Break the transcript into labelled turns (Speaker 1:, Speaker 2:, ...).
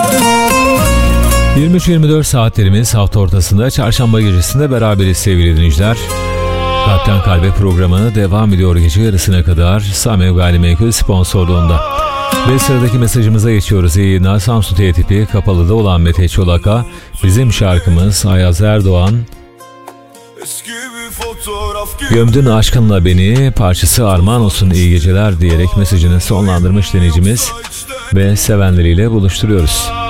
Speaker 1: ...23-24 saatlerimiz hafta ortasında çarşamba gecesinde beraberiz sevgili dinleyiciler. Kalpten Kalbe programı devam ediyor gece yarısına kadar Samev Gayrimenkul sponsorluğunda. Ve sıradaki mesajımıza geçiyoruz. İyi yayınlar. Samsun T tipi Kapalı'da olan Mete Çolak'a bizim şarkımız Ayaz Erdoğan "Gömdün aşkınla beni" parçası armağan olsun, iyi geceler diyerek mesajını sonlandırmış dinleyicimiz ve sevenleriyle buluşturuyoruz.